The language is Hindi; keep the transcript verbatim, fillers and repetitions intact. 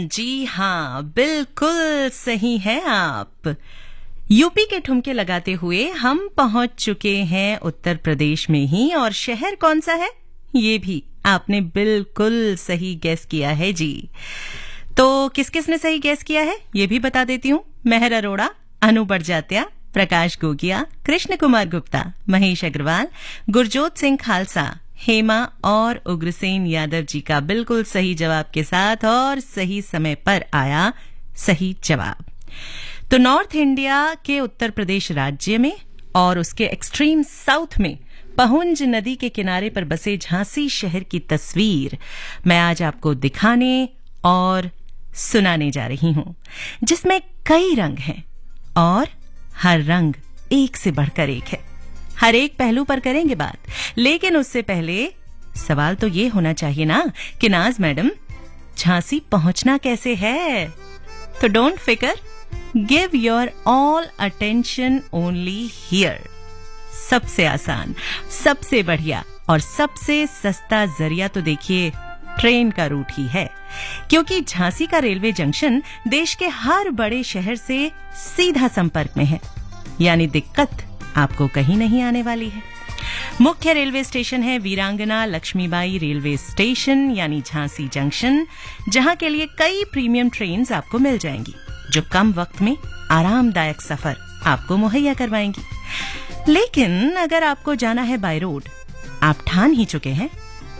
जी हाँ, बिल्कुल सही है आप। यूपी के ठुमके लगाते हुए हम पहुंच चुके हैं उत्तर प्रदेश में ही, और शहर कौन सा है ये भी आपने बिल्कुल सही गैस किया है जी। तो किस किस ने सही गैस किया है ये भी बता देती हूँ। मेहर अरोड़ा, अनु बड़जात्या, प्रकाश गोगिया, कृष्ण कुमार गुप्ता, महेश अग्रवाल, गुरजोत सिंह खालसा, हेमा और उग्रसेन यादव जी का बिल्कुल सही जवाब के साथ और सही समय पर आया सही जवाब। तो नॉर्थ इंडिया के उत्तर प्रदेश राज्य में और उसके एक्सट्रीम साउथ में पहुंज नदी के किनारे पर बसे झांसी शहर की तस्वीर मैं आज आपको दिखाने और सुनाने जा रही हूं, जिसमें कई रंग हैं और हर रंग एक से बढ़कर एक है। हर एक पहलू पर करेंगे बात, लेकिन उससे पहले सवाल तो ये होना चाहिए ना कि नाज मैडम, झांसी पहुंचना कैसे है? तो डोंट फिकर, give your all attention only here. सबसे आसान, सबसे बढ़िया और सबसे सस्ता जरिया तो देखिए ट्रेन का रूट ही है, क्योंकि झांसी का रेलवे जंक्शन देश के हर बड़े शहर से सीधा संपर्क में है, यानी दिक्कत आपको कहीं नहीं आने वाली है। मुख्य रेलवे स्टेशन है वीरांगना लक्ष्मीबाई रेलवे स्टेशन यानी झांसी जंक्शन, जहां के लिए कई प्रीमियम ट्रेन्स आपको मिल जाएंगी जो कम वक्त में आरामदायक सफर आपको मुहैया करवाएंगी। लेकिन अगर आपको जाना है बाय रोड, आप ठान ही चुके हैं